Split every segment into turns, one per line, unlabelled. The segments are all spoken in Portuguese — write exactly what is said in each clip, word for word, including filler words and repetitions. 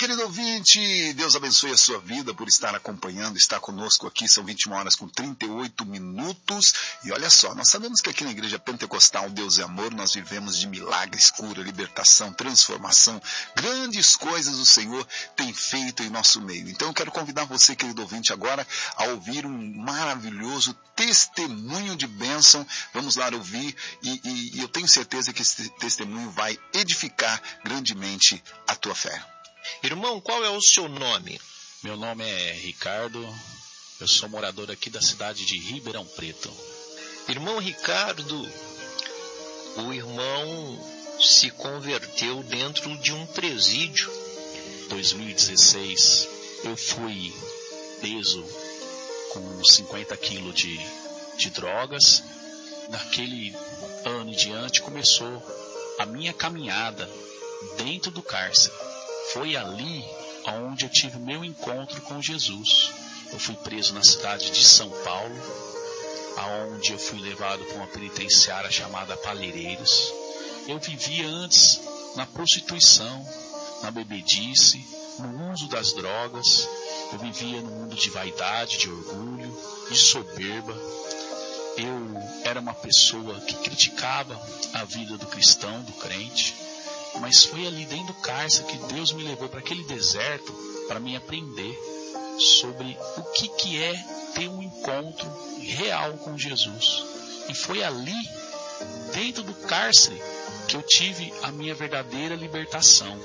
querido ouvinte, Deus abençoe a sua vida por estar acompanhando, estar conosco aqui, são vinte e uma horas com trinta e oito minutos, e olha só, nós sabemos que aqui na Igreja Pentecostal Deus é Amor, nós vivemos de milagres, cura, libertação, transformação, grandes coisas o Senhor tem feito em nosso meio. Então eu quero convidar você, querido ouvinte, agora a ouvir um maravilhoso testemunho de bênção. Vamos lá ouvir, e, e, e eu tenho certeza que esse testemunho vai edificar grandemente a tua fé.
Irmão, qual é o seu nome?
Meu nome é Ricardo, eu sou morador aqui da cidade de Ribeirão Preto.
Irmão Ricardo, o irmão se converteu dentro de um presídio.
Em dois mil e dezesseis, eu fui preso com cinquenta quilos de, de drogas. Naquele ano em diante começou a minha caminhada dentro do cárcere. Foi ali onde eu tive meu encontro com Jesus. Eu fui preso na cidade de São Paulo, aonde eu fui levado para uma penitenciária chamada Palheireiros. Eu vivia antes na prostituição, na bebedice, no uso das drogas. Eu vivia no mundo de vaidade, de orgulho, de soberba. Eu era uma pessoa que criticava a vida do cristão, do crente. Mas foi ali dentro do cárcere que Deus me levou para aquele deserto para me aprender sobre o que, que é ter um encontro real com Jesus. E foi ali, dentro do cárcere, que eu tive a minha verdadeira libertação.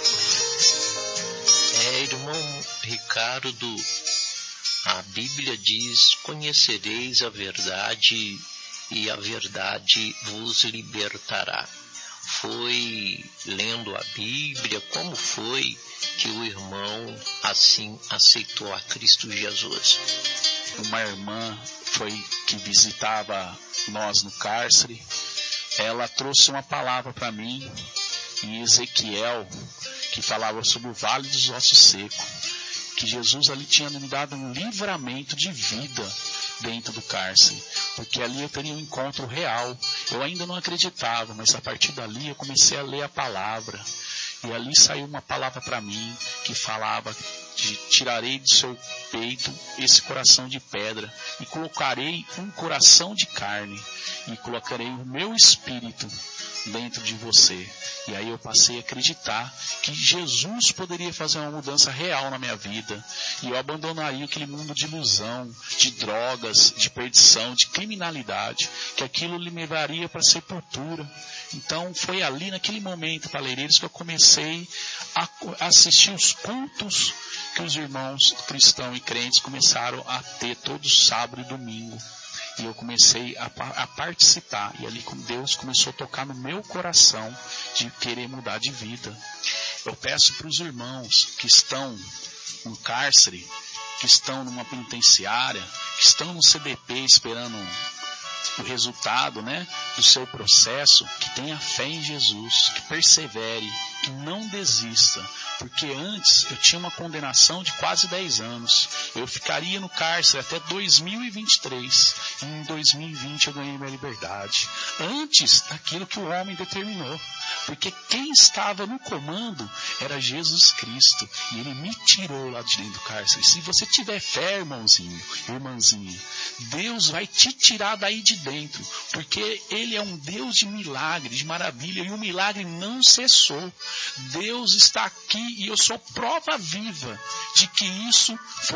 É, irmão Ricardo, a Bíblia diz: conhecereis a verdade e a verdade vos libertará. Foi lendo a Bíblia? Como foi que o irmão assim aceitou a Cristo Jesus?
Uma irmã foi que visitava nós no cárcere. Ela trouxe uma palavra para mim em Ezequiel, que falava sobre o vale dos ossos secos, que Jesus ali tinha me dado um livramento de vida dentro do cárcere, porque ali eu teria um encontro real. Eu ainda não acreditava, mas a partir dali eu comecei a ler a palavra, e ali saiu uma palavra para mim que falava de: tirarei do seu peito esse coração de pedra e colocarei um coração de carne, e colocarei o meu espírito dentro de você. E aí eu passei a acreditar que Jesus poderia fazer uma mudança real na minha vida, e eu abandonaria aquele mundo de ilusão, de drogas, de perdição, de criminalidade, que aquilo me levaria para a sepultura. Então foi ali naquele momento, Palheireiros, que eu comecei a assistir os cultos que os irmãos cristãos e crentes começaram a ter todo sábado e domingo. E eu comecei a, a participar, e ali Deus começou a tocar no meu coração de querer mudar de vida. Eu peço para os irmãos que estão no cárcere, que estão numa penitenciária, que estão no C D P esperando o resultado, né, do seu processo, que tenha fé em Jesus, que persevere, que não desista, porque antes eu tinha uma condenação de quase dez anos, eu ficaria no cárcere até dois mil e vinte e três, e em dois mil e vinte eu ganhei minha liberdade, antes daquilo que o homem determinou, porque quem estava no comando era Jesus Cristo, e Ele me tirou lá de dentro do cárcere. Se você tiver fé, irmãozinho, irmãzinha, Deus vai te tirar daí de dentro, porque Ele é um Deus de milagre, de maravilha, e o milagre não cessou. Deus está aqui, e eu sou prova viva de que isso foi